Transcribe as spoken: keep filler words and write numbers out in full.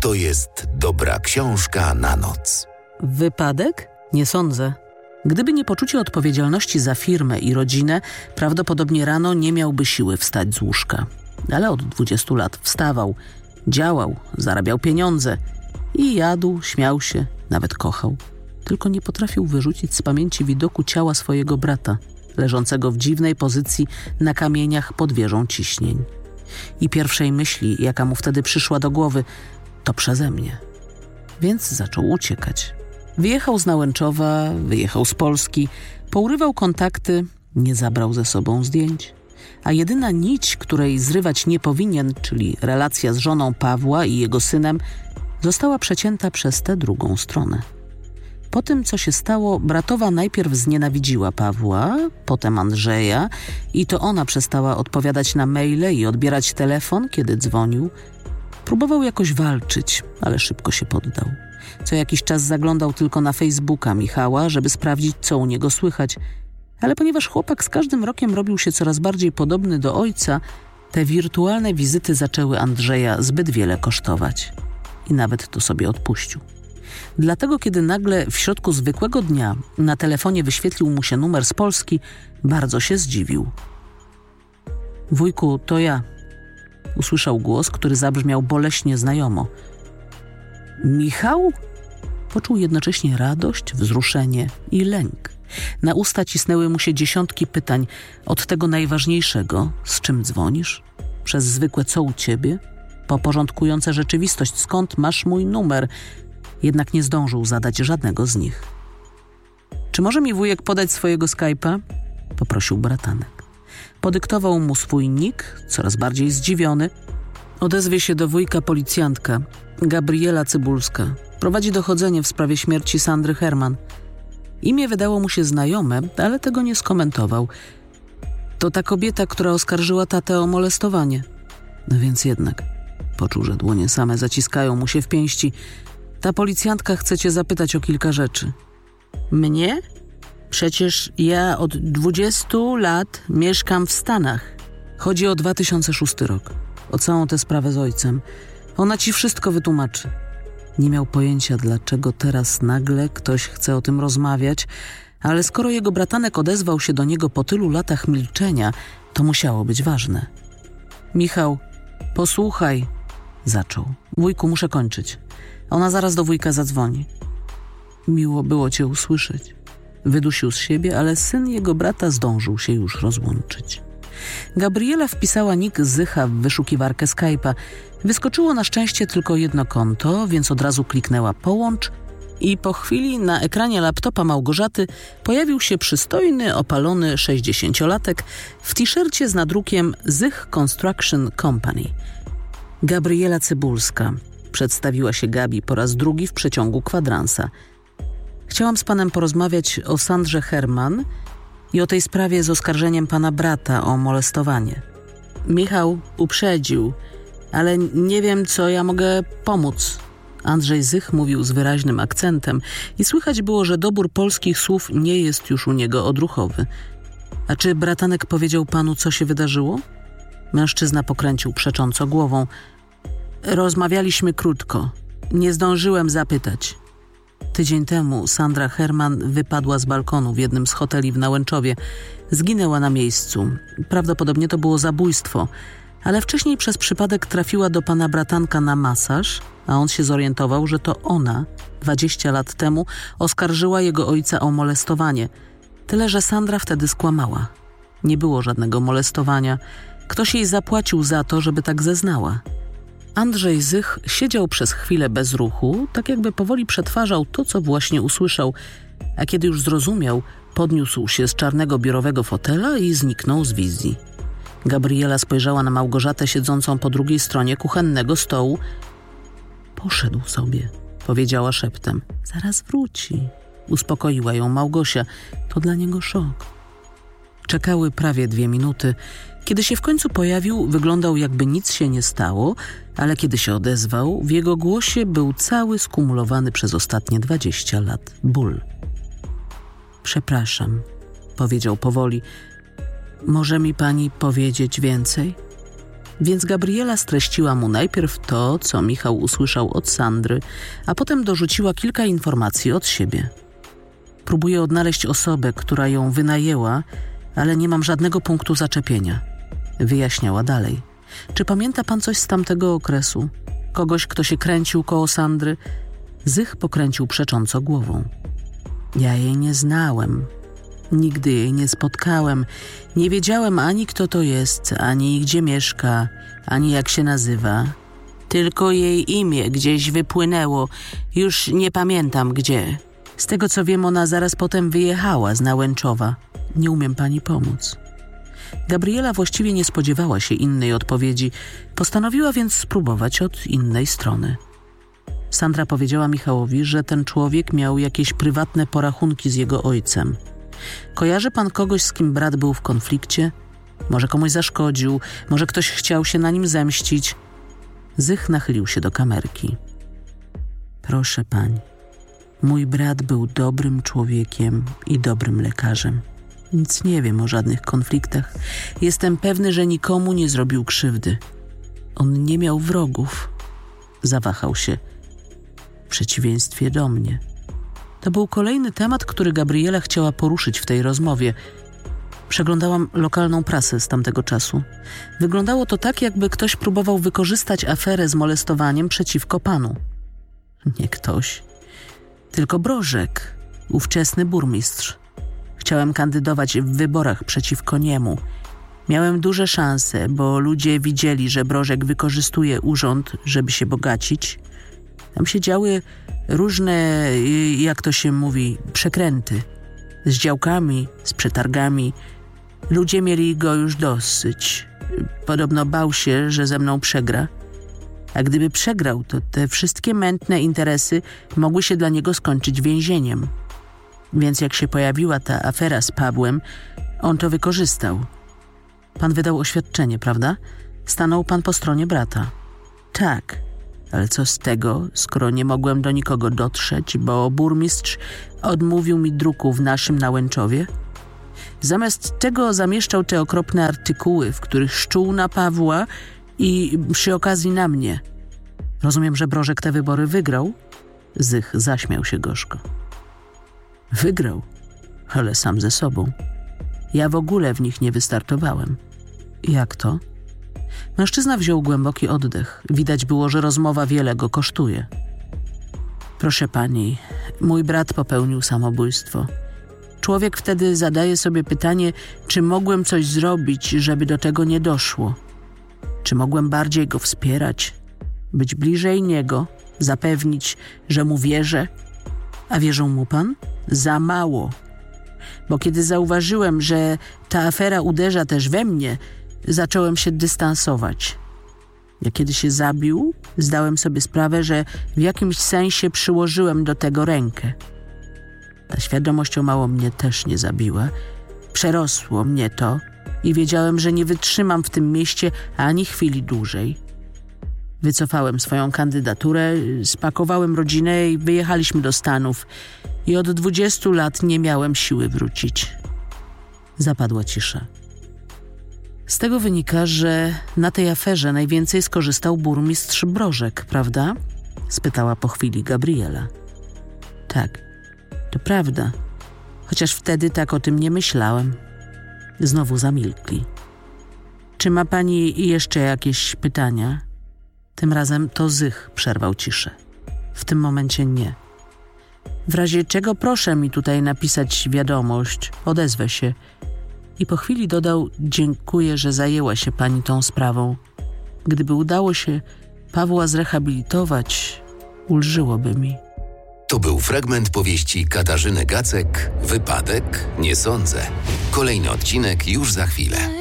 to jest dobra książka na noc. Wypadek? Nie sądzę. Gdyby nie poczucie odpowiedzialności za firmę i rodzinę, prawdopodobnie rano nie miałby siły wstać z łóżka. Ale od dwudziestu lat wstawał, działał, zarabiał pieniądze i jadł, śmiał się, nawet kochał. Tylko nie potrafił wyrzucić z pamięci widoku ciała swojego brata, leżącego w dziwnej pozycji na kamieniach pod wieżą ciśnień. I pierwszej myśli, jaka mu wtedy przyszła do głowy, to przeze mnie. Więc zaczął uciekać. Wyjechał z Nałęczowa, wyjechał z Polski, pourywał kontakty, nie zabrał ze sobą zdjęć. A jedyna nić, której zrywać nie powinien, czyli relacja z żoną Pawła i jego synem, została przecięta przez tę drugą stronę. Po tym, co się stało, bratowa najpierw znienawidziła Pawła, potem Andrzeja i to ona przestała odpowiadać na maile i odbierać telefon, kiedy dzwonił. Próbował jakoś walczyć, ale szybko się poddał. Co jakiś czas zaglądał tylko na Facebooka Michała, żeby sprawdzić, co u niego słychać. Ale ponieważ chłopak z każdym rokiem robił się coraz bardziej podobny do ojca, te wirtualne wizyty zaczęły Andrzeja zbyt wiele kosztować. I nawet to sobie odpuścił. Dlatego, kiedy nagle w środku zwykłego dnia na telefonie wyświetlił mu się numer z Polski, bardzo się zdziwił. Wujku, to ja. Usłyszał głos, który zabrzmiał boleśnie znajomo. Michał? Poczuł jednocześnie radość, wzruszenie i lęk. Na usta cisnęły mu się dziesiątki pytań, od tego najważniejszego, z czym dzwonisz? Przez zwykłe co u ciebie? Po porządkujące rzeczywistość, skąd masz mój numer? Jednak nie zdążył zadać żadnego z nich. Czy może mi wujek podać swojego Skype'a? Poprosił bratanek. Podyktował mu swój nick, coraz bardziej zdziwiony. Odezwie się do wujka policjantka, Gabriela Cybulska. Prowadzi dochodzenie w sprawie śmierci Sandry Herman. Imię wydało mu się znajome, ale tego nie skomentował. To ta kobieta, która oskarżyła tatę o molestowanie. No więc jednak. Poczuł, że dłonie same zaciskają mu się w pięści. Ta policjantka chce cię zapytać o kilka rzeczy. Mnie? Przecież ja od dwudziestu lat mieszkam w Stanach. Chodzi o dwa tysiące szósty rok. O całą tę sprawę z ojcem. Ona ci wszystko wytłumaczy. Nie miał pojęcia, dlaczego teraz nagle ktoś chce o tym rozmawiać, ale skoro jego bratanek odezwał się do niego po tylu latach milczenia, to musiało być ważne. Michał, posłuchaj, zaczął. Wujku, muszę kończyć. Ona zaraz do wujka zadzwoni. Miło było cię usłyszeć. Wydusił z siebie, ale syn jego brata zdążył się już rozłączyć. Gabriela wpisała nick Zycha w wyszukiwarkę Skype'a. Wyskoczyło na szczęście tylko jedno konto, więc od razu kliknęła połącz i po chwili na ekranie laptopa Małgorzaty pojawił się przystojny, opalony sześćdziesięciolatek w t-shircie z nadrukiem Zych Construction Company. Gabriela Cybulska. Przedstawiła się Gabi po raz drugi w przeciągu kwadransa. Chciałam z panem porozmawiać o Sandrze Herman i o tej sprawie z oskarżeniem pana brata o molestowanie. Michał uprzedził, ale nie wiem, co ja mogę pomóc. Andrzej Zych mówił z wyraźnym akcentem i słychać było, że dobór polskich słów nie jest już u niego odruchowy. A czy bratanek powiedział panu, co się wydarzyło? Mężczyzna pokręcił przecząco głową. Rozmawialiśmy krótko. Nie zdążyłem zapytać. Tydzień temu Sandra Herman wypadła z balkonu w jednym z hoteli w Nałęczowie. Zginęła na miejscu. Prawdopodobnie to było zabójstwo, ale wcześniej przez przypadek trafiła do pana bratanka na masaż, a on się zorientował, że to ona dwadzieścia lat temu oskarżyła jego ojca o molestowanie. Tyle, że Sandra wtedy skłamała. Nie było żadnego molestowania. Ktoś jej zapłacił za to, żeby tak zeznała. Andrzej Zych siedział przez chwilę bez ruchu, tak jakby powoli przetwarzał to, co właśnie usłyszał, a kiedy już zrozumiał, podniósł się z czarnego biurowego fotela i zniknął z wizji. Gabriela spojrzała na Małgorzatę siedzącą po drugiej stronie kuchennego stołu. Poszedł sobie, powiedziała szeptem. Zaraz wróci. Uspokoiła ją Małgosia. To dla niego szok. Czekały prawie dwie minuty. Kiedy się w końcu pojawił, wyglądał, jakby nic się nie stało, ale kiedy się odezwał, w jego głosie był cały skumulowany przez ostatnie dwadzieścia lat ból. Przepraszam, powiedział powoli. Może mi pani powiedzieć więcej? Więc Gabriela streściła mu najpierw to, co Michał usłyszał od Sandry, a potem dorzuciła kilka informacji od siebie. Próbuję odnaleźć osobę, która ją wynajęła, ale nie mam żadnego punktu zaczepienia. Wyjaśniała dalej. Czy pamięta pan coś z tamtego okresu? Kogoś, kto się kręcił koło Sandry? Zych pokręcił przecząco głową. Ja jej nie znałem. Nigdy jej nie spotkałem. Nie wiedziałem ani kto to jest, ani gdzie mieszka, ani jak się nazywa. Tylko jej imię gdzieś wypłynęło. Już nie pamiętam gdzie. Z tego co wiem, ona zaraz potem wyjechała z Nałęczowa. Nie umiem pani pomóc. Gabriela właściwie nie spodziewała się innej odpowiedzi. Postanowiła więc spróbować od innej strony. Sandra powiedziała Michałowi, że ten człowiek miał jakieś prywatne porachunki z jego ojcem. Kojarzy pan kogoś, z kim brat był w konflikcie? Może komuś zaszkodził, może ktoś chciał się na nim zemścić. Zych nachylił się do kamerki. Proszę pań, mój brat był dobrym człowiekiem i dobrym lekarzem. Nic nie wiem o żadnych konfliktach. Jestem pewny, że nikomu nie zrobił krzywdy. On nie miał wrogów. Zawahał się. W przeciwieństwie do mnie. To był kolejny temat, który Gabriela chciała poruszyć w tej rozmowie. Przeglądałam lokalną prasę z tamtego czasu. Wyglądało to tak, jakby ktoś próbował wykorzystać aferę z molestowaniem przeciwko panu. Nie ktoś, tylko Brożek, ówczesny burmistrz. Chciałem kandydować w wyborach przeciwko niemu. Miałem duże szanse, bo ludzie widzieli, że Brożek wykorzystuje urząd, żeby się bogacić. Tam się działy różne, jak to się mówi, przekręty. Z działkami, z przetargami. Ludzie mieli go już dosyć. Podobno bał się, że ze mną przegra. A gdyby przegrał, to te wszystkie mętne interesy mogły się dla niego skończyć więzieniem. Więc jak się pojawiła ta afera z Pawłem, on to wykorzystał. Pan wydał oświadczenie, prawda? Stanął pan po stronie brata. Tak, ale co z tego, skoro nie mogłem do nikogo dotrzeć, bo burmistrz odmówił mi druku w naszym Nałęczowie? Zamiast tego zamieszczał te okropne artykuły, w których szczuł na Pawła i przy okazji na mnie. Rozumiem, że Brożek te wybory wygrał? Zych zaśmiał się gorzko. Wygrał, ale sam ze sobą. Ja w ogóle w nich nie wystartowałem. Jak to? Mężczyzna wziął głęboki oddech. Widać było, że rozmowa wiele go kosztuje. Proszę pani, mój brat popełnił samobójstwo. Człowiek wtedy zadaje sobie pytanie, czy mogłem coś zrobić, żeby do tego nie doszło. Czy mogłem bardziej go wspierać, być bliżej niego, zapewnić, że mu wierzę? A wierzył mu pan? Za mało. Bo kiedy zauważyłem, że ta afera uderza też we mnie, zacząłem się dystansować. Jak kiedy się zabił, zdałem sobie sprawę, że w jakimś sensie przyłożyłem do tego rękę. Ta świadomość o mało mnie też nie zabiła. Przerosło mnie to i wiedziałem, że nie wytrzymam w tym mieście ani chwili dłużej. Wycofałem swoją kandydaturę, spakowałem rodzinę i wyjechaliśmy do Stanów. I od dwudziestu lat nie miałem siły wrócić. Zapadła cisza. Z tego wynika, że na tej aferze najwięcej skorzystał burmistrz Brożek, prawda? Spytała po chwili Gabriela. Tak, to prawda. Chociaż wtedy tak o tym nie myślałem. Znowu zamilkli. Czy ma pani jeszcze jakieś pytania? Tym razem to Zych przerwał ciszę. W tym momencie nie. W razie czego proszę mi tutaj napisać wiadomość, odezwę się. I po chwili dodał, dziękuję, że zajęła się pani tą sprawą. Gdyby udało się Pawła zrehabilitować, ulżyłoby mi. To był fragment powieści Katarzyny Gacek, Wypadek? Nie sądzę. Kolejny odcinek już za chwilę.